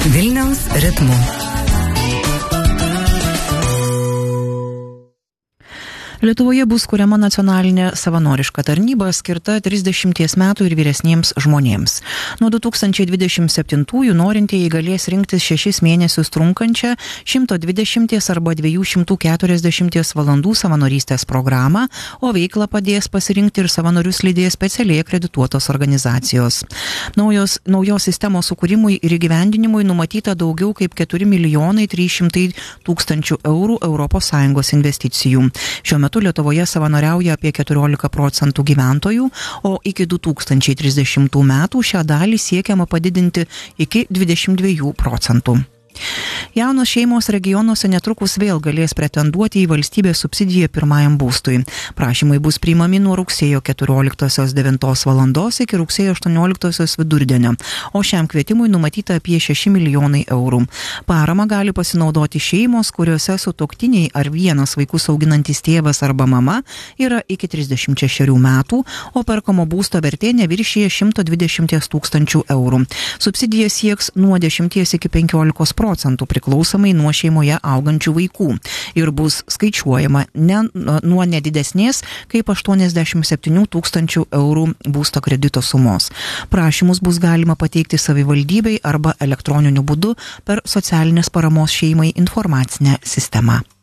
Vilniaus ritmu. Lietuvoje bus kuriama nacionalinė savanoriška tarnyba skirta 30 metų ir vyresniems žmonėms. Nuo 2027-ųjų norintieji galės rinktis 6 mėnesius trunkančią 120 arba 240 valandų savanorystės programą, o veiklą padės pasirinkti ir savanorius lydės specialiai akredituotos organizacijos. Naujos sistemos sukūrimui ir įgyvendinimui numatyta daugiau kaip 4 300 000 eurų ES investicijų. Šiuo metu Lietuvoje savanoriauja apie 14% gyventojų, o iki 2030 metų šią dalį siekiama padidinti iki 22%. Jaunos šeimos regionuose netrukus vėl galės pretenduoti į valstybės subsidiją pirmajam būstui. Prašymai bus priimami nuo rugsėjo 14:09 valandos iki rugsėjo 18 vidurdienio, o šiam kvietimui numatyta apie 6 milijonai eurų. Parama gali pasinaudoti šeimos, kuriuose sutuoktiniai ar vienas vaikus auginantis tėvas arba mama yra iki 36 metų, o perkamo būsto vertė neviršyja 120 000 eurų. Subsidija sieks nuo 10 iki 15% priklausomai nuo šeimoje augančių vaikų ir bus skaičiuojama nuo nedidesnės kaip 87 000 eurų būsto kredito sumos. Prašymus bus galima pateikti savivaldybei arba elektroniniu būdu per socialinės paramos šeimai informacinę sistemą.